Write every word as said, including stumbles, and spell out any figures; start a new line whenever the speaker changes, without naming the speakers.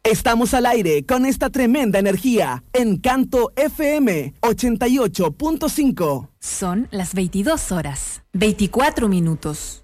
Estamos al aire con esta tremenda energía. Encanto F M ochenta y ocho punto cinco.
Son las veintidós horas, veinticuatro minutos.